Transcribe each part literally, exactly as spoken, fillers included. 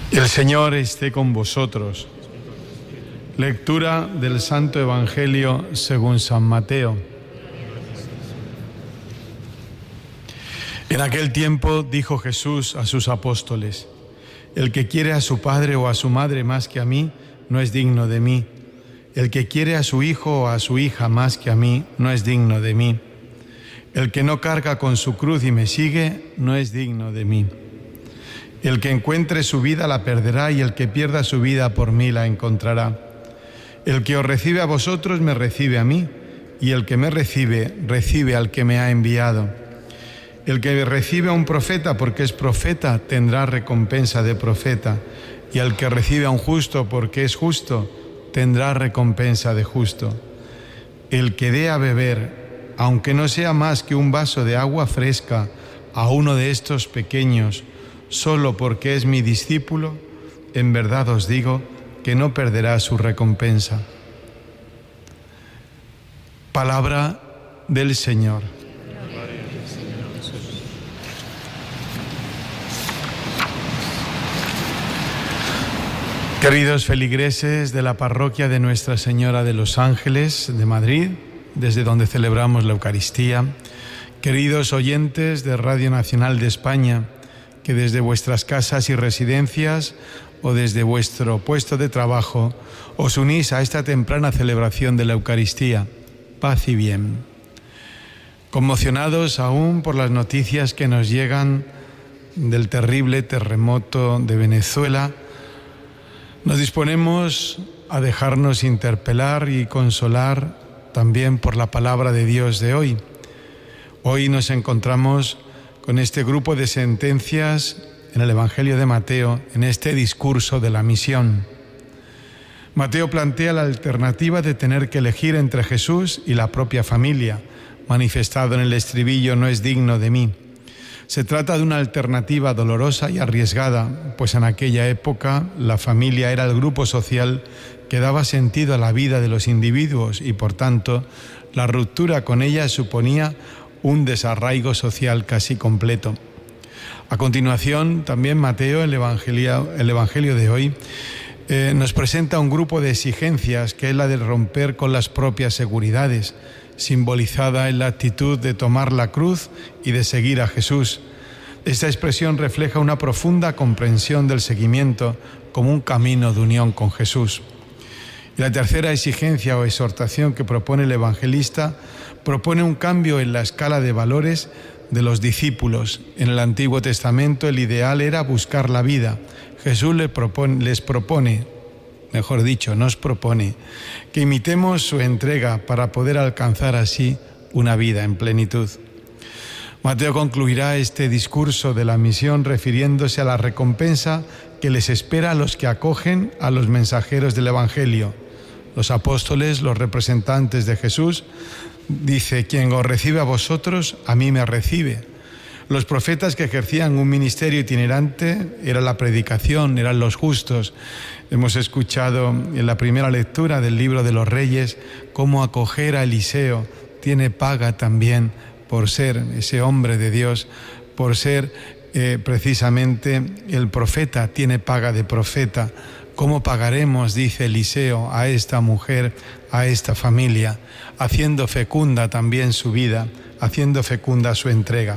El Señor esté con vosotros. Lectura del Santo Evangelio según San Mateo. En aquel tiempo dijo Jesús a sus apóstoles: el que quiere a su padre o a su madre más que a mí, no es digno de mí. El que quiere a su hijo o a su hija más que a mí, no es digno de mí. El que no carga con su cruz y me sigue, no es digno de mí. El que encuentre su vida la perderá, y el que pierda su vida por mí la encontrará. El que os recibe a vosotros me recibe a mí, y el que me recibe, recibe al que me ha enviado. El que recibe a un profeta porque es profeta, tendrá recompensa de profeta, y el que recibe a un justo porque es justo, tendrá recompensa de justo. El que dé a beber, aunque no sea más que un vaso de agua fresca, a uno de estos pequeños, solo porque es mi discípulo, en verdad os digo que no perderá su recompensa. Palabra del Señor. Queridos feligreses de la parroquia de Nuestra Señora de los Ángeles de Madrid, desde donde celebramos la Eucaristía, queridos oyentes de Radio Nacional de España, que desde vuestras casas y residencias o desde vuestro puesto de trabajo os unís a esta temprana celebración de la Eucaristía. Paz y bien. Conmocionados aún por las noticias que nos llegan del terrible terremoto de Venezuela, nos disponemos a dejarnos interpelar y consolar también por la palabra de Dios de hoy. Hoy nos encontramos con este grupo de sentencias en el Evangelio de Mateo, en este discurso de la misión. Mateo plantea la alternativa de tener que elegir entre Jesús y la propia familia, manifestado en el estribillo: no es digno de mí. Se trata de una alternativa dolorosa y arriesgada, pues en aquella época la familia era el grupo social que daba sentido a la vida de los individuos y, por tanto, la ruptura con ella suponía un desarraigo social casi completo. A continuación, también Mateo, el Evangelio, el Evangelio de hoy, eh, nos presenta un grupo de exigencias que es la de romper con las propias seguridades, simbolizada en la actitud de tomar la cruz y de seguir a Jesús. Esta expresión refleja una profunda comprensión del seguimiento como un camino de unión con Jesús. Y la tercera exigencia o exhortación que propone el evangelista propone un cambio en la escala de valores de los discípulos. En el Antiguo Testamento el ideal era buscar la vida. Jesús les propone, les propone mejor dicho, nos propone que imitemos su entrega para poder alcanzar así una vida en plenitud. Mateo concluirá este discurso de la misión refiriéndose a la recompensa que les espera a los que acogen a los mensajeros del Evangelio. Los apóstoles, los representantes de Jesús, dice: quien os recibe a vosotros, a mí me recibe. Los profetas que ejercían un ministerio itinerante era la predicación, eran los justos. Hemos escuchado en la primera lectura del libro de los Reyes cómo acoger a Eliseo tiene paga también por ser ese hombre de Dios, por ser eh, precisamente el profeta, tiene paga de profeta. ¿Cómo pagaremos, dice Eliseo, a esta mujer, a esta familia, haciendo fecunda también su vida, haciendo fecunda su entrega?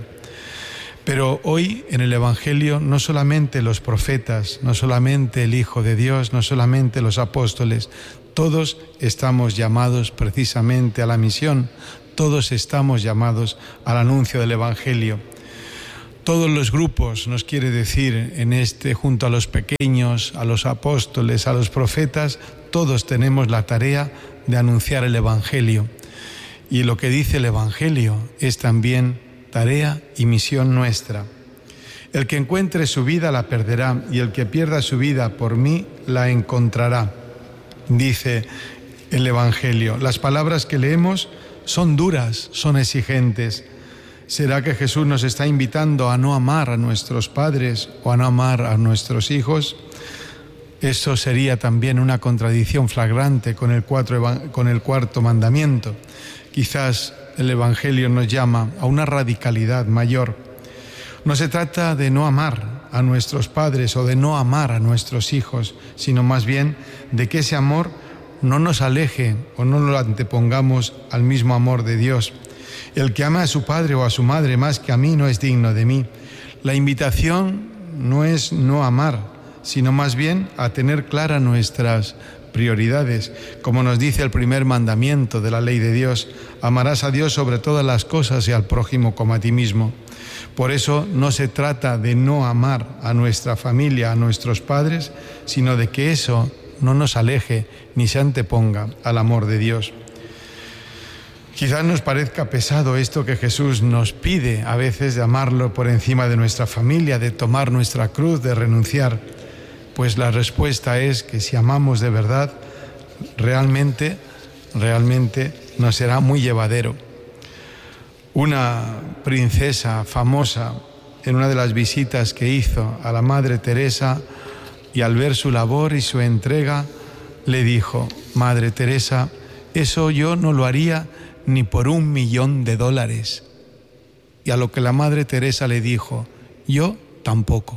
Pero hoy en el Evangelio no solamente los profetas, no solamente el Hijo de Dios, no solamente los apóstoles, todos estamos llamados precisamente a la misión, todos estamos llamados al anuncio del Evangelio. Todos los grupos, nos quiere decir en este, junto a los pequeños, a los apóstoles, a los profetas, todos tenemos la tarea de anunciar el Evangelio. Y lo que dice el Evangelio es también tarea y misión nuestra. El que encuentre su vida la perderá, y el que pierda su vida por mí la encontrará, dice el Evangelio. Las palabras que leemos son duras, son exigentes. ¿Será que Jesús nos está invitando a no amar a nuestros padres o a no amar a nuestros hijos? Eso sería también una contradicción flagrante con el, cuatro, con el cuarto mandamiento. Quizás el Evangelio nos llama a una radicalidad mayor. No se trata de no amar, a nuestros padres o de no amar a nuestros hijos, sino más bien de que ese amor no nos aleje o no lo antepongamos al mismo amor de Dios. El que ama a su padre o a su madre más que a mí no es digno de mí. La invitación no es no amar, sino más bien a tener claras nuestras prioridades. Como nos dice el primer mandamiento de la ley de Dios, amarás a Dios sobre todas las cosas y al prójimo como a ti mismo. Por eso no se trata de no amar a nuestra familia, a nuestros padres, sino de que eso no nos aleje ni se anteponga al amor de Dios. Quizás nos parezca pesado esto que Jesús nos pide a veces de amarlo por encima de nuestra familia, de tomar nuestra cruz, de renunciar. Pues la respuesta es que si amamos de verdad, realmente, realmente nos será muy llevadero. Una princesa famosa, en una de las visitas que hizo a la Madre Teresa, y al ver su labor y su entrega, le dijo: Madre Teresa, eso yo no lo haría ni por un millón de dólares. Y a lo que la Madre Teresa le dijo: yo tampoco.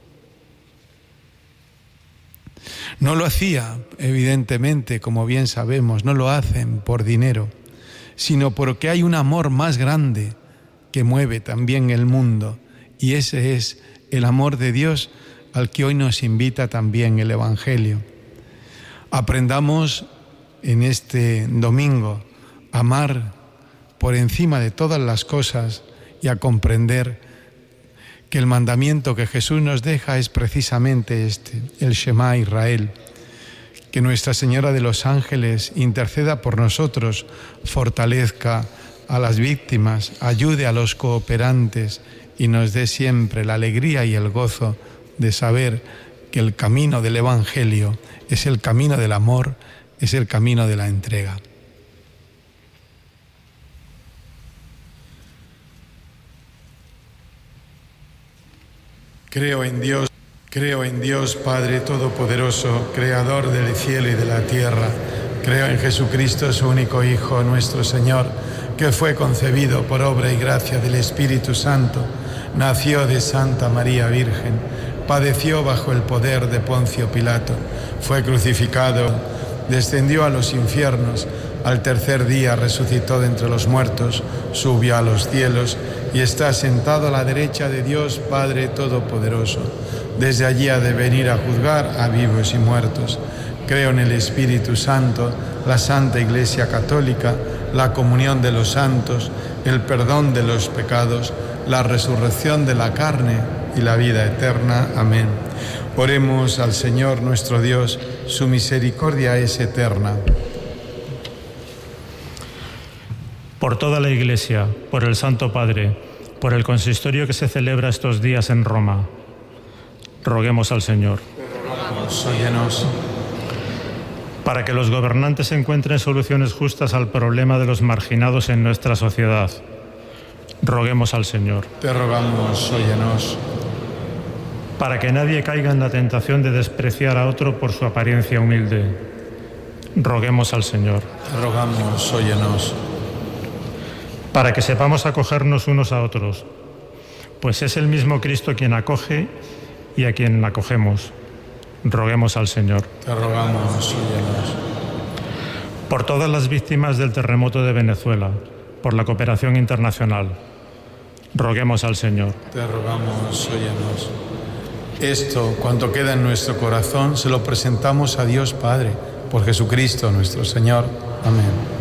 No lo hacía, evidentemente, como bien sabemos, no lo hacen por dinero, sino porque hay un amor más grande que mueve también el mundo, y ese es el amor de Dios al que hoy nos invita también el Evangelio. Aprendamos en este domingo a amar por encima de todas las cosas y a comprender que el mandamiento que Jesús nos deja es precisamente este, el Shema Israel. Que Nuestra Señora de los Ángeles interceda por nosotros, fortalezca a las víctimas, ayude a los cooperantes y nos dé siempre la alegría y el gozo de saber que el camino del Evangelio es el camino del amor, es el camino de la entrega. Creo en Dios, creo en Dios Padre Todopoderoso, Creador del cielo y de la tierra. Creo en Jesucristo, su único Hijo, nuestro Señor, que fue concebido por obra y gracia del Espíritu Santo, nació de Santa María Virgen, padeció bajo el poder de Poncio Pilato, fue crucificado, descendió a los infiernos, al tercer día resucitó de entre los muertos, subió a los cielos y está sentado a la derecha de Dios Padre Todopoderoso. Desde allí ha de venir a juzgar a vivos y muertos. Creo en el Espíritu Santo, la Santa Iglesia Católica, la comunión de los santos, el perdón de los pecados, la resurrección de la carne y la vida eterna. Amén. Oremos al Señor nuestro Dios, su misericordia es eterna. Por toda la Iglesia, por el Santo Padre, por el consistorio que se celebra estos días en Roma, roguemos al Señor. Rogamos, óyenos. Para que los gobernantes encuentren soluciones justas al problema de los marginados en nuestra sociedad, roguemos al Señor. Te rogamos, óyenos. Para que nadie caiga en la tentación de despreciar a otro por su apariencia humilde, roguemos al Señor. Te rogamos, óyenos. Para que sepamos acogernos unos a otros, pues es el mismo Cristo quien acoge y a quien acogemos. Roguemos al Señor. Te rogamos, óyenos. Por todas las víctimas del terremoto de Venezuela, por la cooperación internacional, roguemos al Señor. Te rogamos, óyenos. Esto, cuanto queda en nuestro corazón, se lo presentamos a Dios Padre, por Jesucristo nuestro Señor. Amén.